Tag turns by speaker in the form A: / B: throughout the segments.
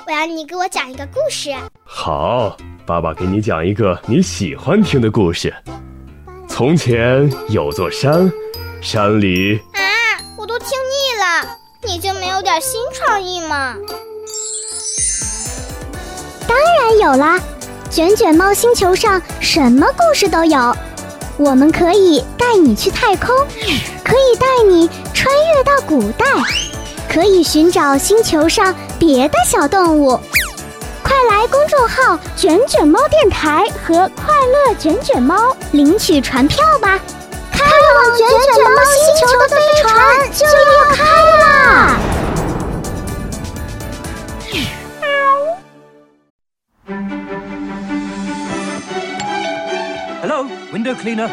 A: 我要你给我讲一个故事。
B: 好，爸爸给你讲一个你喜欢听的故事。从前有座山，山里……
A: 我都听腻了，你就没有点新创意吗？
C: 当然有啦，卷卷猫星球上什么故事都有。我们可以带你去太空，可以带你穿越到古代，可以寻找星球上别的小动物。快来公众号卷卷猫电台和快乐卷卷猫领取船票吧，开往卷卷猫星球的飞船就要开啦
D: ！Hello, window cleaner.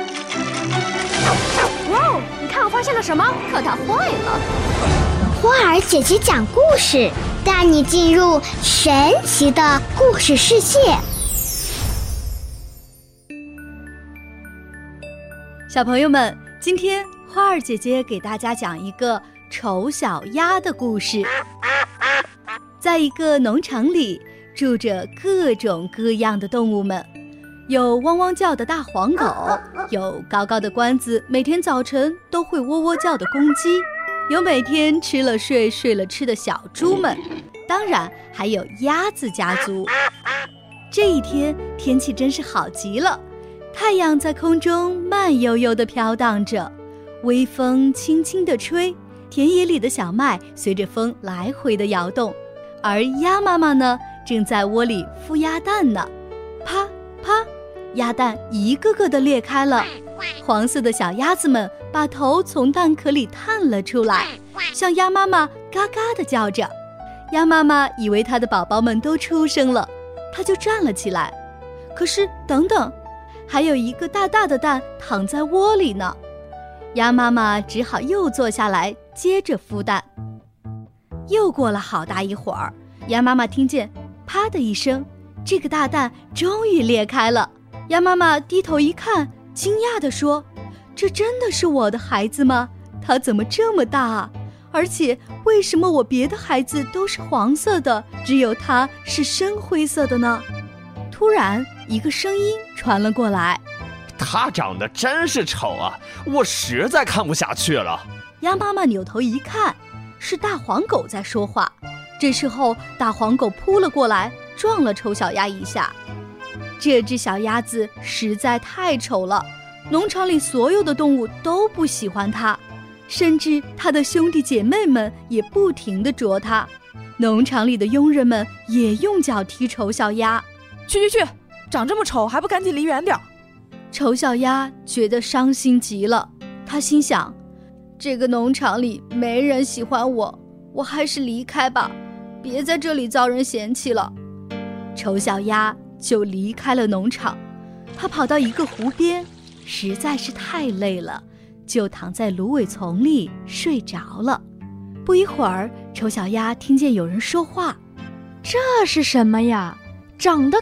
E: 哇，你看我发现了什么？可它坏了。
A: 花儿姐姐讲故事，带你进入神奇的故事世界。
F: 小朋友们，今天花儿姐姐给大家讲一个丑小鸭的故事。在一个农场里，住着各种各样的动物们。有汪汪叫的大黄狗，有高高的冠子，每天早晨都会喔喔叫的公鸡，有每天吃了睡，睡了吃的小猪们，当然还有鸭子家族。这一天天气真是好极了，太阳在空中慢悠悠地飘荡着，微风轻轻地吹，田野里的小麦随着风来回地摇动，而鸭妈妈呢，正在窝里孵鸭蛋呢。啪啪，鸭蛋一个个地裂开了，黄色的小鸭子们把头从蛋壳里探了出来，向鸭妈妈嘎嘎地叫着。鸭妈妈以为她的宝宝们都出生了，她就站了起来。可是等等，还有一个大大的蛋躺在窝里呢。鸭妈妈只好又坐下来，接着孵蛋。又过了好大一会儿，鸭妈妈听见啪的一声，这个大蛋终于裂开了。鸭妈妈低头一看，惊讶地说：“这真的是我的孩子吗？它怎么这么大啊？而且为什么我别的孩子都是黄色的，只有它是深灰色的呢？”突然，一个声音传了过来：“
G: 它长得真是丑啊，我实在看不下去了。”
F: 鸭妈妈扭头一看，是大黄狗在说话。这时候，大黄狗扑了过来，撞了丑小鸭一下。这只小鸭子实在太丑了，农场里所有的动物都不喜欢它，甚至它的兄弟姐妹们也不停地啄它。农场里的佣人们也用脚踢丑小鸭。
E: 去，长这么丑还不赶紧离远点。
F: 丑小鸭觉得伤心极了，他心想，这个农场里没人喜欢我，我还是离开吧，别在这里遭人嫌弃了。丑小鸭就离开了农场，他跑到一个湖边，实在是太累了，就躺在芦苇丛里睡着了。不一会儿，丑小鸭听见有人说话：“
E: 这是什么呀？长得